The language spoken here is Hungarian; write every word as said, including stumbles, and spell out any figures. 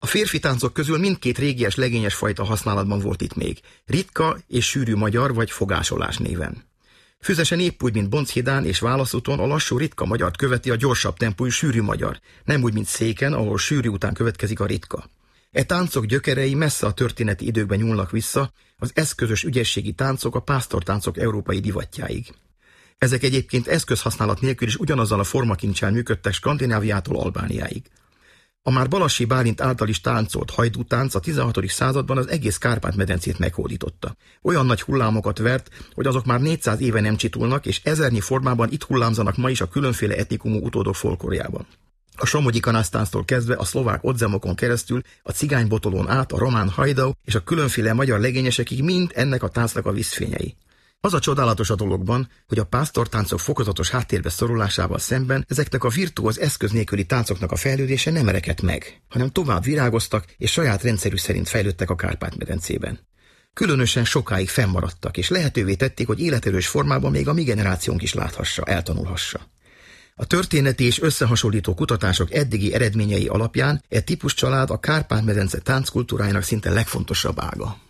férfi táncok közül mindkét régies legényes fajta használatban volt itt még, ritka és sűrű magyar vagy fogásolás néven. Füzesen épp úgy, mint Bonchidán és Válaszúton a lassú ritka magyart követi a gyorsabb tempójú sűrű magyar, nem úgy, mint Széken, ahol sűrű után következik a ritka. E táncok gyökerei messze a történeti időkben nyúlnak vissza, az eszközös ügyességi táncok a pásztortáncok európai divatjáig. Ezek egyébként eszközhasználat nélkül is ugyanazzal a formakincsel működtek Skandináviától Albániáig. A már Balassi Bálint által is táncolt hajdútánc a tizenhatodik században az egész Kárpát-medencét meghódította. Olyan nagy hullámokat vert, hogy azok már négyszáz éve nem csitulnak, és ezernyi formában itt hullámzanak ma is a különféle etnikumú utódok folklórjában. A somogyi kanásztánctól kezdve a szlovák odzemokon keresztül, a cigánybotolón át, a román hajdau és a különféle magyar legényesekig mind ennek a táncnak a vízfényei. Az a csodálatos a dologban, hogy a pásztortáncok fokozatos háttérbe szorulásával szemben ezeknek a virtuóz eszköz nélküli táncoknak a fejlődése nem rekedt meg, hanem tovább virágoztak és saját rendszerű szerint fejlődtek a Kárpát-medencében. Különösen sokáig fennmaradtak, és lehetővé tették, hogy életerős formában még a mi generációnk is láthassa, eltanulhassa. A történeti és összehasonlító kutatások eddigi eredményei alapján e típuscsalád a Kárpát-medence tánckultúrájának szinte legfontosabb ága.